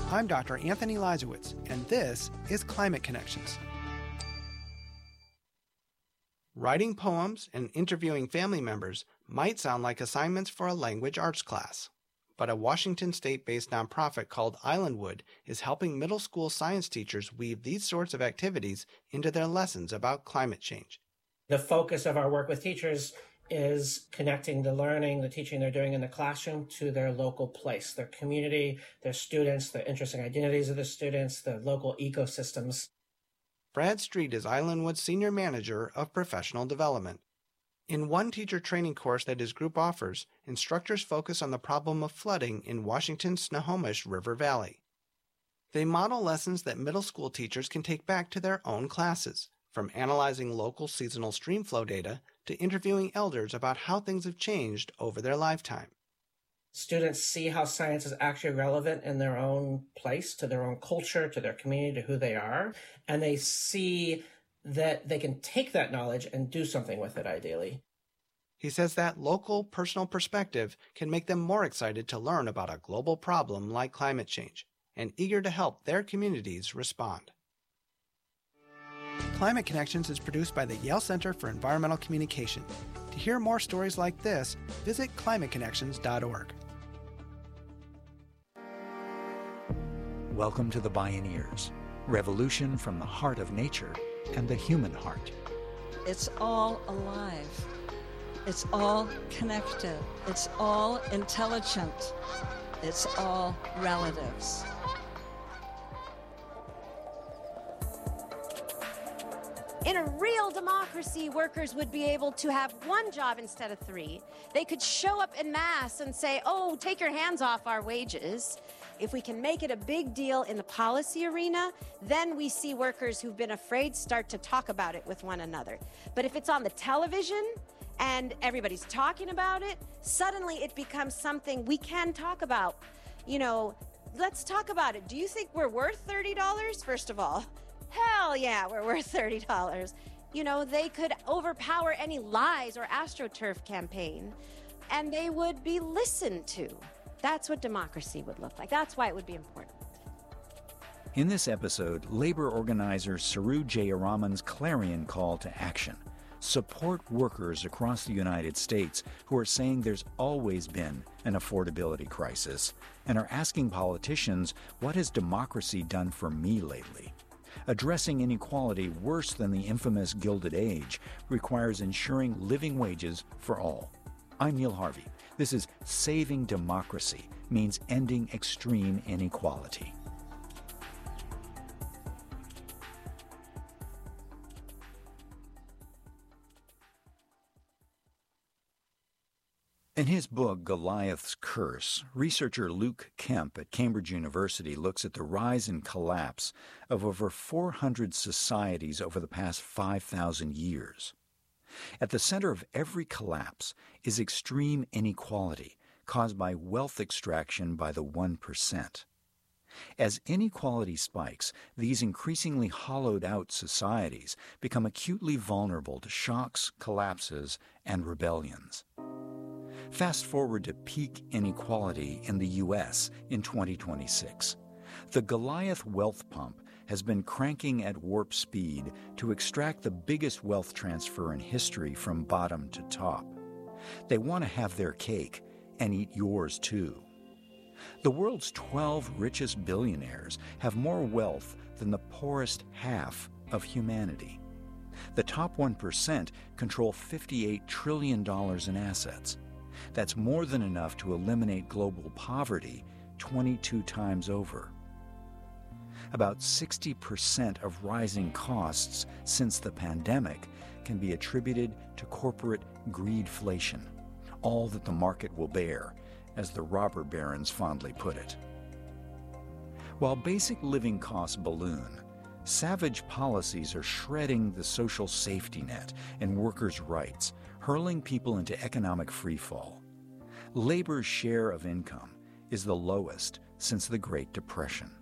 I'm Dr. Anthony Lizowitz, and this is Climate Connections. Writing poems and interviewing family members might sound like assignments for a language arts class, but a Washington state-based nonprofit called Islandwood is helping middle school science teachers weave these sorts of activities into their lessons about climate change. The focus of our work with teachers is connecting the learning, the teaching they're doing in the classroom to their local place, their community, their students, the interests and identities of the students, the local ecosystems. Brad Street is Islandwood's Senior Manager of Professional Development. In one teacher training course that his group offers, instructors focus on the problem of flooding in Washington's Snohomish River Valley. They model lessons that middle school teachers can take back to their own classes, from analyzing local seasonal stream flow data to interviewing elders about how things have changed over their lifetime. Students see how science is actually relevant in their own place, to their own culture, to their community, to who they are, and they see that they can take that knowledge and do something with it, ideally. He says that local, personal perspective can make them more excited to learn about a global problem like climate change, and eager to help their communities respond. Climate Connections is produced by the Yale Center for Environmental Communication. To hear more stories like this, visit climateconnections.org. Welcome to the Bioneers, revolution from the heart of nature and the human heart. It's all alive. It's all connected. It's all intelligent. It's all relatives. In a real democracy, workers would be able to have one job instead of three. They could show up en masse and say, oh, take your hands off our wages. If we can make it a big deal in the policy arena, then we see workers who've been afraid start to talk about it with one another. But if it's on the television and everybody's talking about it, suddenly it becomes something we can talk about. You know, let's talk about it. Do you think we're worth $30, first of all? Hell yeah, we're worth $30. You know, they could overpower any lies or AstroTurf campaign, and they would be listened to. That's what democracy would look like. That's why it would be important. In this episode, labor organizer Saru Jayaraman's clarion call to action. Support workers across the United States who are saying there's always been an affordability crisis and are asking politicians, what has democracy done for me lately? Addressing inequality worse than the infamous Gilded Age requires ensuring living wages for all. I'm Neil Harvey. This is Saving Democracy, means ending extreme inequality. In his book, Goliath's Curse, researcher Luke Kemp at Cambridge University looks at the rise and collapse of over 400 societies over the past 5,000 years. At the center of every collapse is extreme inequality caused by wealth extraction by the 1%. As inequality spikes, these increasingly hollowed-out societies become acutely vulnerable to shocks, collapses, and rebellions. Fast forward to peak inequality in the U.S. in 2026. The Goliath wealth pump has been cranking at warp speed to extract the biggest wealth transfer in history from bottom to top. They want to have their cake and eat yours too. The world's 12 richest billionaires have more wealth than the poorest half of humanity. The top 1% control $58 trillion in assets. That's more than enough to eliminate global poverty 22 times over. About 60% of rising costs since the pandemic can be attributed to corporate greedflation, all that the market will bear, as the robber barons fondly put it. While basic living costs balloon, savage policies are shredding the social safety net and workers' rights, hurling people into economic freefall. Labor's share of income is the lowest since the Great Depression.